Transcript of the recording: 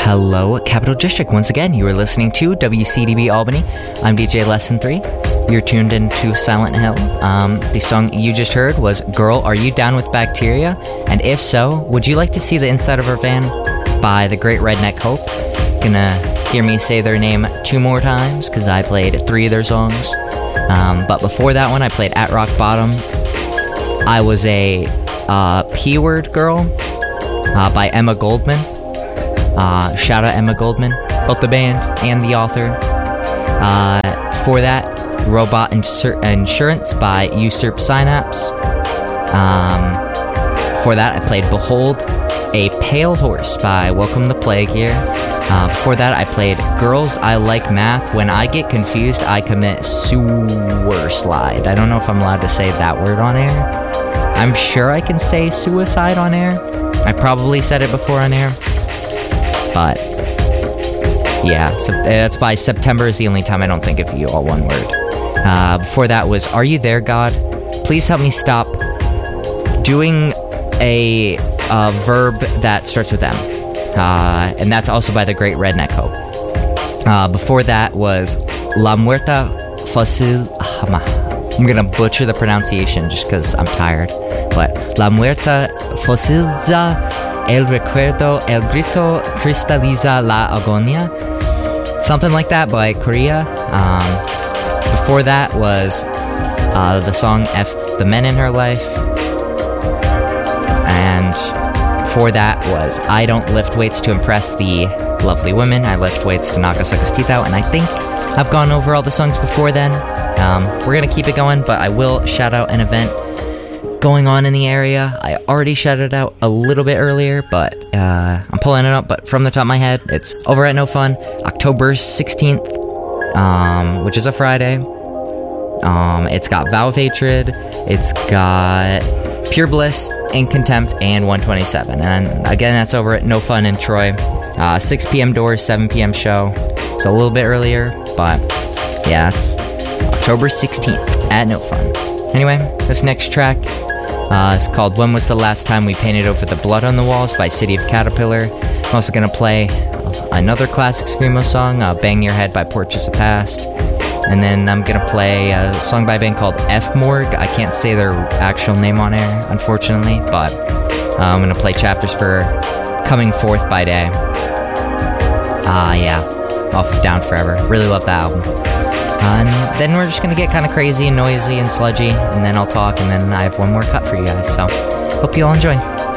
Hello, Capital District. Once again, you are listening to WCDB Albany. I'm DJ Lesson 3. You're tuned into Silent Hill. The song you just heard was Girl, Are You Down With Bacteria? And if so, would you like to see the inside of our van? By the Great Redneck Hope. Gonna hear me say their name 2 more times, because I played 3 of their songs. But before that one, I played At Rock Bottom. I Was a P-Word Girl by Emma Goldman. Shout out Emma Goldman, both the band and the author. For that, Robot Insurance by Usurp Synapse. For that, I played Behold a Pale Horse by Welcome the Plague Year. Before that, I played Girls I Like Math. When I get confused, I commit sewer slide. I don't know if I'm allowed to say that word on air. I'm sure I can say suicide on air. I probably said it before on air. But, yeah, that's by September is the only time I don't think of you, all one word. Before that was Are You There, God? Please help me stop doing a verb that starts with M. And that's also by the Great Redneck Hope. Before that was La Muerta Fácil. I'm going to butcher the pronunciation just because I'm tired. But La Muerta Fosiliza El Recuerdo, El Grito Cristaliza la Agonia. Something like that by Korea. Before that was the song F the Men in Her Life. And before that was I Don't Lift Weights to Impress the Lovely Women. I lift weights to knock a sucker's teeth out. And I think I've gone over all the songs before then. We're going to keep it going, but I will shout out an event going on in the area. I already shouted out a little bit earlier, but I'm pulling it up. But from the top of my head, it's over at No Fun, October 16th, which is a Friday. It's got Vow of Hatred, it's got Pure Bliss, In Contempt, and 127. And again, that's over at No Fun in Troy. 6 p.m. doors, 7 p.m. show. It's a little bit earlier, but yeah, it's October 16th at No Fun. Anyway, this next track is called When Was the Last Time We Painted Over the Blood on the Walls by City of Caterpillar. I'm also going to play another classic Screamo song, Bang Your Head by Portraits of Past. And then I'm going to play a song by a band called F Morgue. I can't say their actual name on air, unfortunately, but I'm going to play Chapters for Coming Forth by Day. Yeah, off Down Forever. Really love that album. And then we're just going to get kind of crazy and noisy and sludgy, and then I'll talk, and then I have one more cut for you guys, so hope you all enjoy.